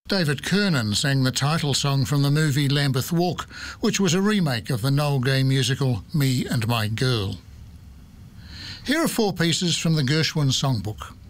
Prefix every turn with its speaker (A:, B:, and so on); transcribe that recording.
A: David Kernan sang the title song from the movie Lambeth Walk, which was a remake of the Noel Gay musical Me and My Girl. Here are four pieces from the Gershwin Songbook.